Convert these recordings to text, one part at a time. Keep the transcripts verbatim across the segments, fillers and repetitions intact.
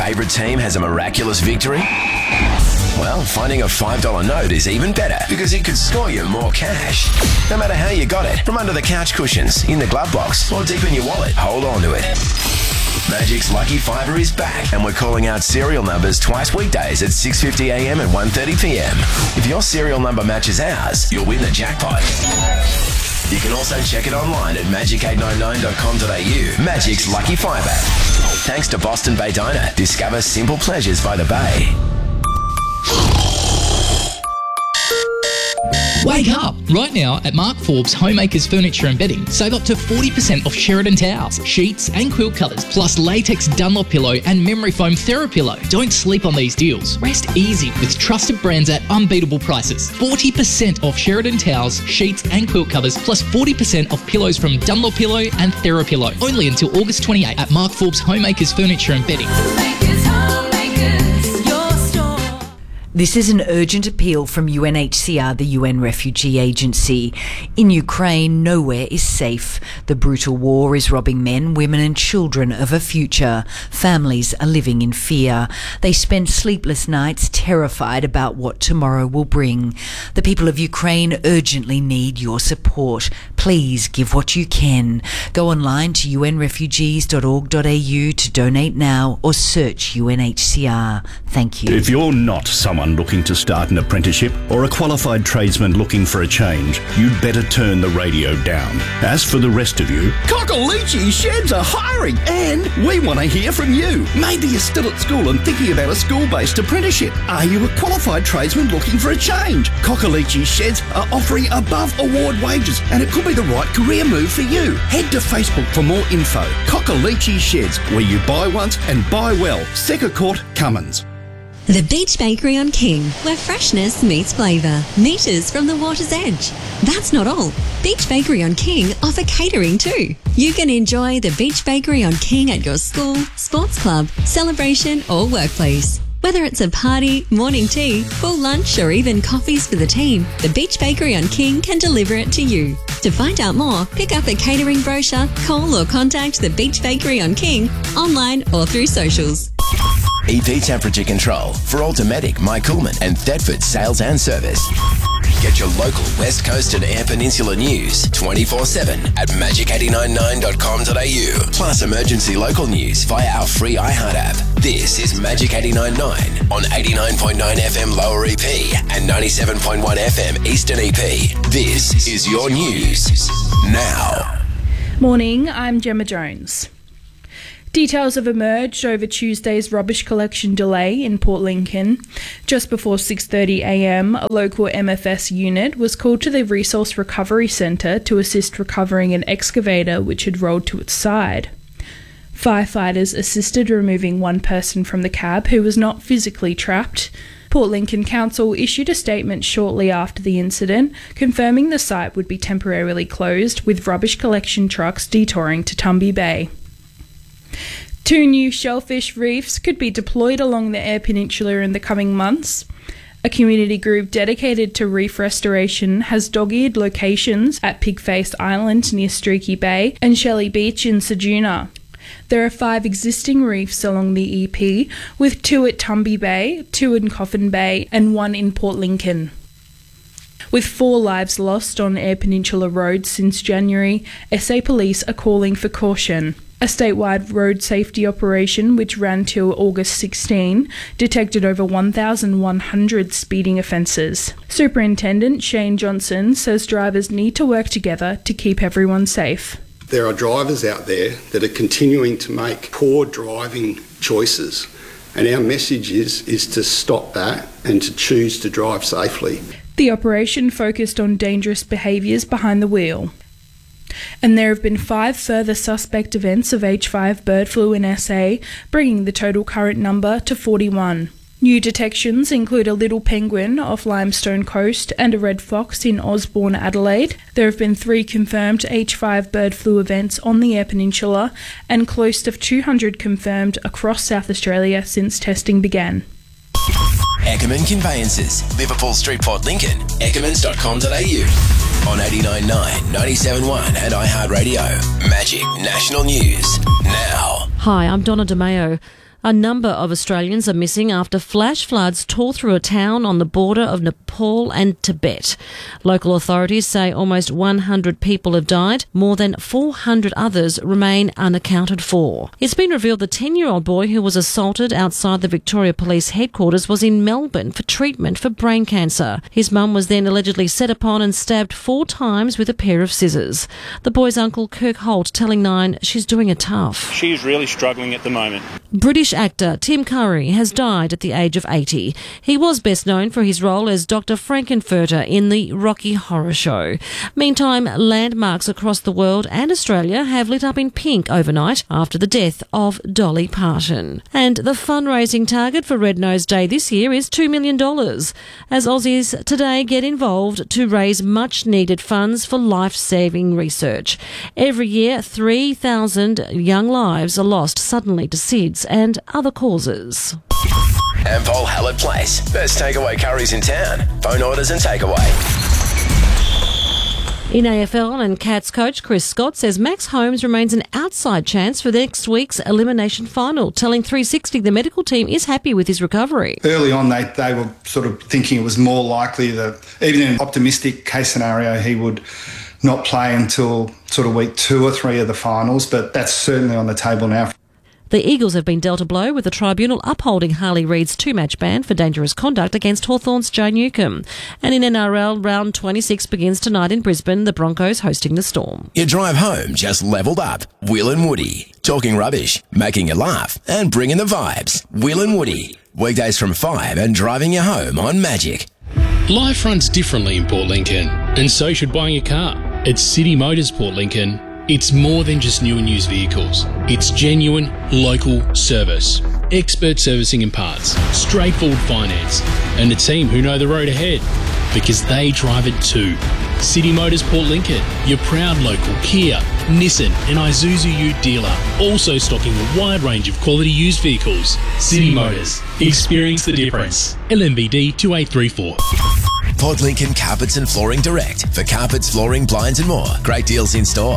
favourite team has a miraculous victory? Well, finding a five dollar note is even better because it could score you more cash. No matter how you got it, from under the couch cushions, in the glove box, or deep in your wallet, hold on to it. Magic's Lucky Fiver is back, and we're calling out serial numbers twice weekdays at six fifty a m and one thirty p m. If your serial number matches ours, you'll win the jackpot. You can also check it online at magic eight nine nine dot com dot a u. Magic's Lucky Fiver. Thanks to Boston Bay Diner. Discover simple pleasures by the bay. Wake up! Right now at Mark Forbes Homemakers Furniture and Bedding, save up to forty percent off Sheridan towels, sheets and quilt covers, plus latex Dunlop pillow and memory foam TheraPillow. Don't sleep on these deals. Rest easy with trusted brands at unbeatable prices. forty percent off Sheridan towels, sheets and quilt covers, plus forty percent off pillows from Dunlop Pillow and TheraPillow. Only until August twenty-eighth at Mark Forbes Homemakers Furniture and Bedding. This is an urgent appeal from U N H C R, the U N Refugee Agency. In Ukraine, nowhere is safe. The brutal war is robbing men, women and children of a future. Families are living in fear. They spend sleepless nights terrified about what tomorrow will bring. The people of Ukraine urgently need your support. Please give what you can. Go online to u n refugees dot org dot a u to donate now or search U N H C R. Thank you. If you're not someone looking to start an apprenticeship or a qualified tradesman looking for a change, you'd better turn the radio down. As for the rest of you, Cockalichi Sheds are hiring and we want to hear from you. Maybe you're still at school and thinking about a school-based apprenticeship. Are you a qualified tradesman looking for a change? Cockalichi Sheds are offering above award wages and it could be the right career move for you. Head to Facebook for more info. Cockalichi Sheds, where you buy once and buy well. Secker Court, Cummins. The Beach Bakery on King, where freshness meets flavour. Meters from the water's edge. That's not all. Beach Bakery on King offer catering too. You can enjoy the Beach Bakery on King at your school, sports club, celebration or workplace. Whether it's a party, morning tea, full lunch or even coffees for the team, the Beach Bakery on King can deliver it to you. To find out more, pick up a catering brochure, call or contact the Beach Bakery on King online or through socials. E P Temperature Control for Automatic, My Coolman and Thetford Sales and Service. Get your local West Coast and Eyre Peninsula news twenty-four seven at magic eight nine nine dot com dot a u. Plus emergency local news via our free iHeart app. This is Magic eight nine nine on eighty-nine point nine F M Lower E P and ninety-seven point one F M Eastern E P. This is your news now. Morning, I'm Gemma Jones. Details have emerged over Tuesday's rubbish collection delay in Port Lincoln. Just before six thirty a m, a local M F S unit was called to the Resource Recovery Centre to assist recovering an excavator which had rolled to its side. Firefighters assisted removing one person from the cab who was not physically trapped. Port Lincoln Council issued a statement shortly after the incident, confirming the site would be temporarily closed with rubbish collection trucks detouring to Tumby Bay. Two new shellfish reefs could be deployed along the Eyre Peninsula in the coming months. A community group dedicated to reef restoration has dog-eared locations at Pigface Island near Streaky Bay and Shelley Beach in Ceduna. There are five existing reefs along the E P, with two at Tumby Bay, two in Coffin Bay and one in Port Lincoln. With four lives lost on Eyre Peninsula Road since January, S A Police are calling for caution. A statewide road safety operation, which ran till August sixteenth, detected over one thousand one hundred speeding offences. Superintendent Shane Johnson says drivers need to work together to keep everyone safe. There are drivers out there that are continuing to make poor driving choices, and our message is, is to stop that and to choose to drive safely. The operation focused on dangerous behaviours behind the wheel. And there have been five further suspect events of H five bird flu in S A, bringing the total current number to forty-one. New detections include a little penguin off Limestone Coast and a red fox in Osborne, Adelaide. There have been three confirmed H five bird flu events on the Eyre Peninsula and close to two hundred confirmed across South Australia since testing began. Eckerman Conveyances, Liverpool Street, Port Lincoln, eckermans dot com dot a u. On eighty-nine point nine, ninety-seven point one and iHeartRadio. Magic National News now. Hi, I'm Donna DeMeo. A number of Australians are missing after flash floods tore through a town on the border of Nepal and Tibet. Local authorities say almost one hundred people have died. More than four hundred others remain unaccounted for. It's been revealed the ten-year-old boy who was assaulted outside the Victoria Police headquarters was in Melbourne for treatment for brain cancer. His mum was then allegedly set upon and stabbed four times with a pair of scissors. The boy's uncle, Kirk Holt, telling Nine she's doing it tough. She's really struggling at the moment. British actor Tim Curry has died at the age of eighty. He was best known for his role as Doctor Frankenfurter in the Rocky Horror Show. Meantime, landmarks across the world and Australia have lit up in pink overnight after the death of Dolly Parton. And the fundraising target for Red Nose Day this year is two million dollars, as Aussies today get involved to raise much-needed funds for life-saving research. Every year, three thousand young lives are lost suddenly to SIDS and other causes. Ampol Hallett Place. Best takeaway curries in town. Phone orders and takeaway. In A F L and Cats coach Chris Scott says Max Holmes remains an outside chance for next week's elimination final, telling three sixty the medical team is happy with his recovery. Early on, they, they were sort of thinking it was more likely that, even in an optimistic case scenario, he would not play until sort of week two or three of the finals, but that's certainly on the table now. The Eagles have been dealt a blow with the tribunal upholding Harley Reid's two-match ban for dangerous conduct against Hawthorn's Joe Newcombe. And in N R L, round twenty-six begins tonight in Brisbane, the Broncos hosting the Storm. Your drive home just levelled up. Will and Woody. Talking rubbish, making you laugh, and bringing the vibes. Will and Woody. Weekdays from five and driving you home on Magic. Life runs differently in Port Lincoln, and so should buying a car. At City Motors Port Lincoln, it's more than just new and used vehicles. It's genuine, local service. Expert servicing and parts, straightforward finance, and a team who know the road ahead because they drive it too. City Motors Port Lincoln, your proud local Kia, Nissan and Isuzu Ute dealer, also stocking a wide range of quality used vehicles. City Motors, experience the difference. L M B D two eight three four. Port Lincoln Carpets and Flooring Direct. For carpets, flooring, blinds and more. Great deals in store.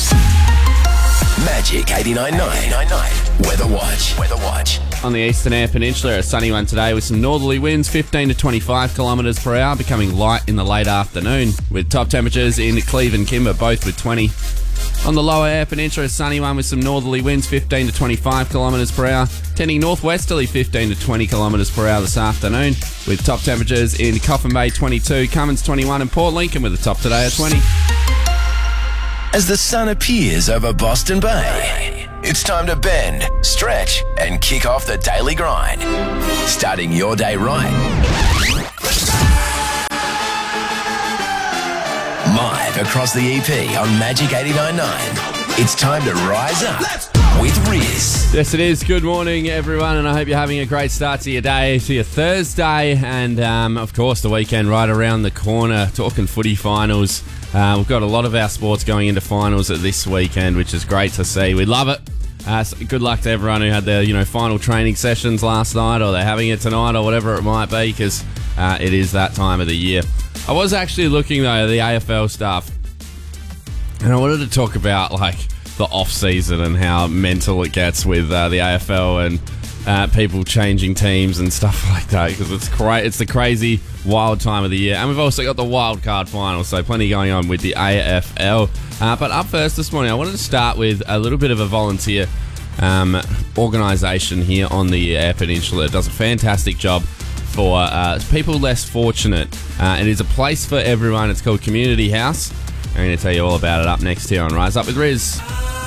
Magic eighty-nine point nine. Weather Watch. Weather Watch. On the Eastern Air Peninsula, a sunny one today with some northerly winds, fifteen to twenty-five kilometres per hour, becoming light in the late afternoon, with top temperatures in Cleve and Kimber, both with twenty. On the lower Air Peninsula, a sunny one with some northerly winds, fifteen to twenty-five kilometres per hour, tending northwesterly, fifteen to twenty kilometres per hour this afternoon, with top temperatures in Coffin Bay, twenty-two, Cummins, twenty-one, and Port Lincoln with a top today of twenty. As the sun appears over Boston Bay, it's time to bend, stretch, and kick off the daily grind. Starting your day right. Live across the E P on Magic eighty-nine point nine. It's time to rise up with Riz. Yes, it is. Good morning, everyone, and I hope you're having a great start to your day, to your Thursday, and, um, of course, the weekend right around the corner, talking footy finals. Uh, we've got a lot of our sports going into finals this weekend, which is great to see. We love it. Uh, so good luck to everyone who had their, you know, final training sessions last night, or they're having it tonight, or whatever it might be, because uh, it is that time of the year. I was actually looking, though, at the A F L stuff, and I wanted to talk about, like, the off-season and how mental it gets with uh, the A F L and uh, people changing teams and stuff like that, because it's cra- it's the crazy, wild time of the year. And we've also got the wild card final, so plenty going on with the A F L. Uh, but up first this morning, I wanted to start with a little bit of a volunteer um, organisation here on the Eyre Peninsula. It does a fantastic job for uh, people less fortunate. Uh, it is a place for everyone. It's called Community House. I'm going to tell you all about it up next here on Rise Up with Riz.